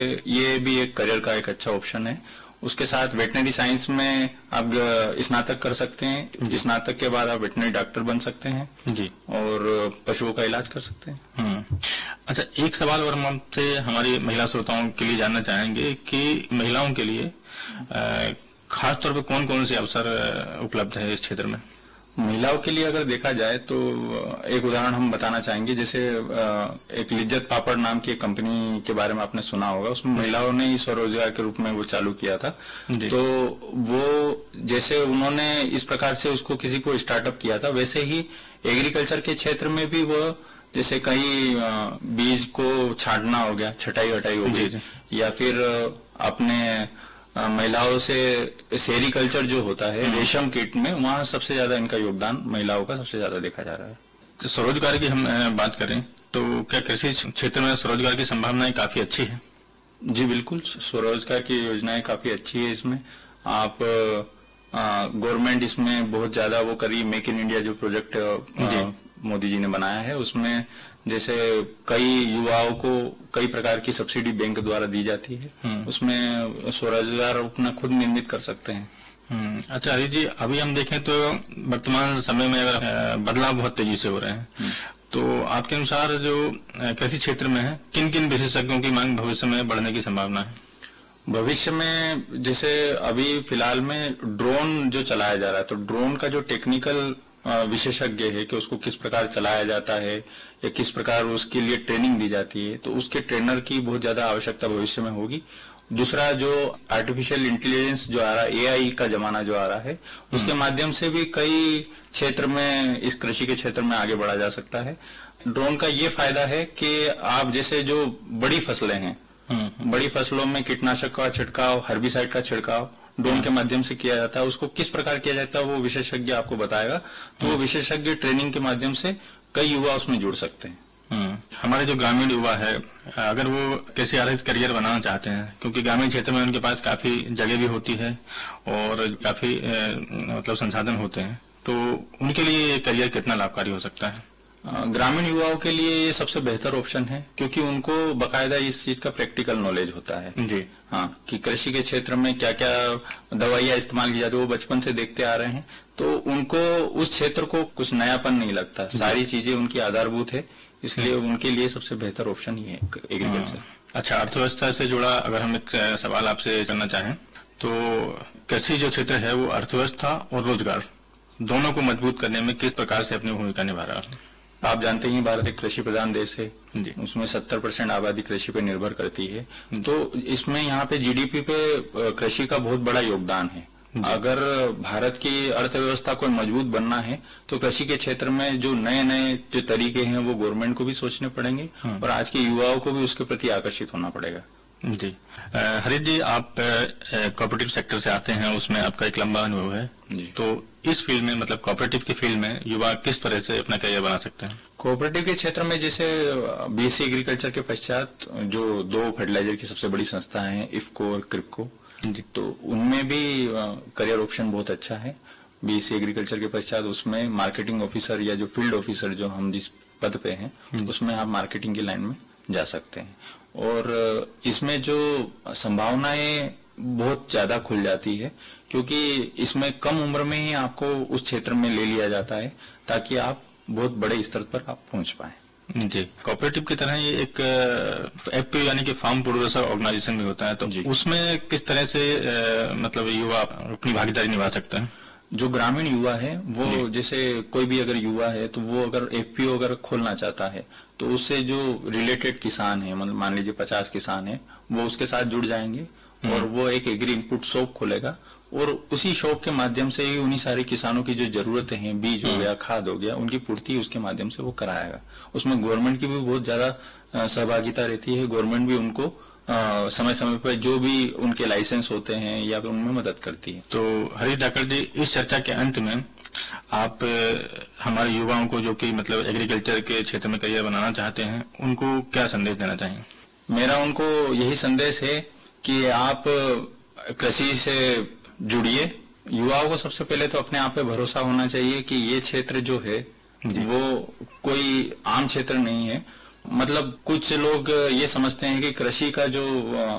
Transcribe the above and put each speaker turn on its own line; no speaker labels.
ये भी एक करियर का एक अच्छा ऑप्शन है। उसके साथ वेटनरी साइंस में आप स्नातक कर सकते हैं। स्नातक के बाद आप वेटनरी डॉक्टर बन सकते हैं
जी,
और पशुओं का इलाज कर सकते हैं।
अच्छा, एक सवाल और हम आपसे हमारी महिला श्रोताओं के लिए जानना चाहेंगे कि महिलाओं के लिए खास तौर पे कौन कौन से अवसर उपलब्ध है इस क्षेत्र में?
महिलाओं के लिए अगर देखा जाए तो एक उदाहरण हम बताना चाहेंगे। जैसे एक लिज्जत पापड़ नाम की एक कंपनी के बारे में आपने सुना होगा। उसमें महिलाओं ने ही स्वरोजगार के रूप में वो चालू किया था। तो वो जैसे उन्होंने इस प्रकार से उसको किसी को स्टार्टअप किया था, वैसे ही एग्रीकल्चर के क्षेत्र में भी वो जैसे कहीं बीज को छांटना हो गया, छटाई वटाई हो गई, या फिर अपने महिलाओं से सेरीकल्चर जो होता है रेशम कीट में, वहाँ सबसे ज्यादा इनका योगदान महिलाओं का सबसे ज्यादा देखा जा रहा है।
तो स्वरोजगार की हम बात करें तो क्या कृषि क्षेत्र में स्वरोजगार की संभावनाएं काफी अच्छी है?
जी बिल्कुल, स्वरोजगार की योजनाएं काफी अच्छी है। इसमें आप गवर्नमेंट इसमें बहुत ज्यादा वो करी, मेक इन इंडिया जो प्रोजेक्ट मोदी जी ने बनाया है, उसमें जैसे कई युवाओं को कई प्रकार की सब्सिडी बैंक द्वारा दी जाती है। उसमें स्वरोजगार अपना खुद निर्मित कर सकते हैं।
अच्छा हरीश जी, अभी हम देखें तो वर्तमान समय में अगर बदलाव बहुत तेजी से हो रहे हैं, तो आपके अनुसार जो कृषि क्षेत्र में है, किन किन विशेषज्ञों की मांग भविष्य में बढ़ने की संभावना है?
भविष्य में जैसे अभी फिलहाल में ड्रोन जो चलाया जा रहा है, तो ड्रोन का जो टेक्निकल विशेषज्ञ है कि उसको किस प्रकार चलाया जाता है या किस प्रकार उसके लिए ट्रेनिंग दी जाती है, तो उसके ट्रेनर की बहुत ज्यादा आवश्यकता भविष्य में होगी। दूसरा, जो आर्टिफिशियल इंटेलिजेंस जो आ रहा है, एआई का जमाना जो आ रहा है, उसके माध्यम से भी कई क्षेत्र में इस कृषि के क्षेत्र में आगे बढ़ा जा सकता है। ड्रोन का ये फायदा है कि आप जैसे जो बड़ी फसलें हैं, बड़ी फसलों में कीटनाशक का छिड़काव, हर्बिसाइड का छिड़काव ड्रोन के माध्यम से किया जाता है। उसको किस प्रकार किया जाता है वो विशेषज्ञ आपको बताएगा। तो वो विशेषज्ञ ट्रेनिंग के माध्यम से कई युवा उसमें जुड़ सकते हैं।
हमारे जो ग्रामीण युवा है, अगर वो कृषि आधारित करियर बनाना चाहते हैं, क्योंकि ग्रामीण क्षेत्र में उनके पास काफी जगह भी होती है और काफी मतलब संसाधन होते हैं, तो उनके लिए ये करियर कितना लाभकारी हो सकता है?
ग्रामीण युवाओं के लिए ये सबसे बेहतर ऑप्शन है, क्योंकि उनको बकायदा इस चीज का प्रैक्टिकल नॉलेज होता है।
जी
हाँ, कि कृषि के क्षेत्र में क्या क्या दवाइयां इस्तेमाल की जाती है, वो बचपन से देखते आ रहे हैं, तो उनको उस क्षेत्र को कुछ नयापन नहीं लगता। सारी चीजें उनकी आधारभूत है, इसलिए उनके लिए सबसे बेहतर ऑप्शन ही है एग्रीकल्चर।
अच्छा, अर्थव्यवस्था से जुड़ा अगर हम एक सवाल आपसे करना चाहें, तो कृषि जो क्षेत्र है वो अर्थव्यवस्था और रोजगार दोनों को मजबूत करने में किस प्रकार से अपनी भूमिका निभा रहा है?
आप जानते ही भारत एक कृषि प्रधान देश है। उसमें 70% आबादी कृषि पे निर्भर करती है। तो इसमें यहाँ पे जीडीपी पे कृषि का बहुत बड़ा योगदान है। अगर भारत की अर्थव्यवस्था को मजबूत बनना है तो कृषि के क्षेत्र में जो नए नए जो तरीके हैं वो गवर्नमेंट को भी सोचने पड़ेंगे और आज के युवाओं को भी उसके प्रति आकर्षित होना पड़ेगा।
जी हरीश जी, आप कोऑपरेटिव सेक्टर से आते हैं, उसमें आपका एक लंबा अनुभव है। तो इस फील्ड में, मतलब कोऑपरेटिव की फील्ड में युवा किस तरह से अपना करियर बना सकते हैं?
कोऑपरेटिव के क्षेत्र में जैसे बीएससी एग्रीकल्चर के पश्चात जो 2 फर्टिलाइजर की सबसे बड़ी संस्था है, इफको और क्रिप्को, तो उनमें भी करियर ऑप्शन बहुत अच्छा है। बीएससी एग्रीकल्चर के पश्चात उसमें मार्केटिंग ऑफिसर या जो फील्ड ऑफिसर जो हम जिस पद पे हैं, उसमें आप मार्केटिंग की लाइन में जा सकते हैं। और इसमें जो संभावनाएं बहुत ज्यादा खुल जाती है, क्योंकि इसमें कम उम्र में ही आपको उस क्षेत्र में ले लिया जाता है ताकि आप बहुत बड़े स्तर पर आप पहुंच पाए।
जी, कोऑपरेटिव की तरह ये एक एफपीओ यानी कि फार्म प्रोड्यूसर ऑर्गेनाइजेशन भी होता है, तो उसमें किस तरह से मतलब युवा अपनी भागीदारी निभा सकते हैं?
जो ग्रामीण युवा है वो, जैसे कोई भी अगर युवा है तो वो अगर एफपीओ अगर खोलना चाहता है तो उससे जो रिलेटेड किसान है, मतलब मान लीजिए 50 किसान है, वो उसके साथ जुड़ जाएंगे और वो एक एग्री इनपुट शॉप खोलेगा और उसी शॉप के माध्यम से ही उन्हीं सारे किसानों की जो जरूरतें हैं, बीज हो गया, खाद हो गया, उनकी पूर्ति उसके माध्यम से वो कराएगा। उसमें गवर्नमेंट की भी बहुत ज्यादा सहभागिता रहती है। गवर्नमेंट भी उनको समय समय पर जो भी उनके लाइसेंस होते हैं या फिर उनमें मदद करती है।
तो हरीश डाकर जी, इस चर्चा के अंत में आप हमारे युवाओं को जो कि मतलब एग्रीकल्चर के क्षेत्र में करियर बनाना चाहते हैं, उनको क्या संदेश देना चाहेंगे?
मेरा उनको यही संदेश है कि आप कृषि से जुड़िए। युवाओं को सबसे पहले तो अपने आप पे भरोसा होना चाहिए कि ये क्षेत्र जो है वो कोई आम क्षेत्र नहीं है। मतलब कुछ लोग ये समझते हैं कि कृषि का जो